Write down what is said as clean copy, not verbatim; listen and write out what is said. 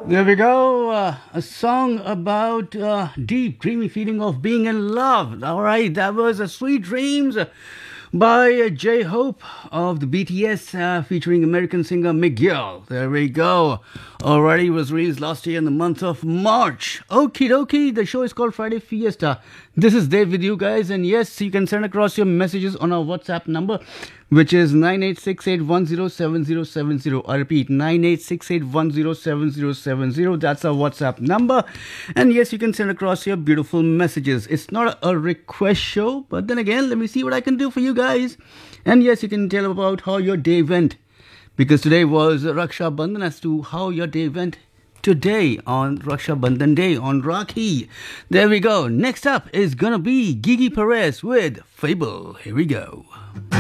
There we go. A song about deep, dreamy feeling of being in love. All right, that was Sweet Dreams by J Hope of the BTS featuring American singer Miguel. There we go. Already was released last year in the month of March. Okie dokie, the show is called Friday Fiesta. This is Dave with you guys, and yes, you can send across your messages on our WhatsApp number, which is 9868107070. I repeat, 9868107070. That's our WhatsApp number. And yes, you can send across your beautiful messages. It's not a request show, but then again, let me see what I can do for you guys. And yes, you can tell about how your day went, because today was Raksha Bandhan, as to how your day went today on Raksha Bandhan Day on Rakhi. There we go. Next up is gonna be Gigi Perez with Fable. Here we go.